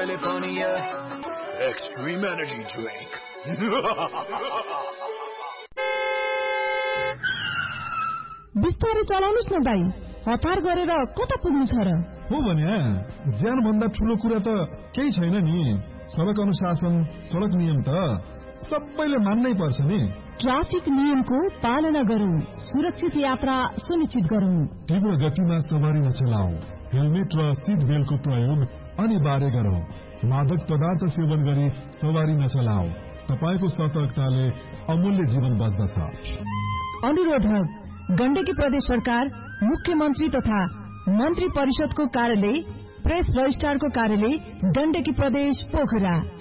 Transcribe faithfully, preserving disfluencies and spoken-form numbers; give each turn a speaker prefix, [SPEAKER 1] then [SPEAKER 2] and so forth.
[SPEAKER 1] California. Extreme energy drink.
[SPEAKER 2] बिस्तारै चलाउनुस् न दाइ, हतार गरेर कता पुग्नु छ र?
[SPEAKER 3] हो भने ज्यान भन्दा ठूलो कुरा त केही छैन नि। सडक अनुशासन, सडक नियम त सबैले मान्नै पर्छ नि।
[SPEAKER 2] ट्राफिक नियमको पालना गरौं, सुरक्षित यात्रा सुनिश्चित गरौं।
[SPEAKER 3] तीव्र गतिमा सवारी नचलाऊ, हेलमेट र सीट बेल्टको प्रयोग अनिवार्य गरौं। मादक पदार्थ सेवन गरी सवारी नचलाऊ, तपाईको सतर्कताले अमूल्य जीवन बच्दछ।
[SPEAKER 2] अनुरोधक गण्डकी प्रदेश सरकार, मुख्यमन्त्री तथा मन्त्री परिषदको कार्यालय, प्रेस रजिस्ट्रारको कार्यालय, गण्डकी प्रदेश पोखरा।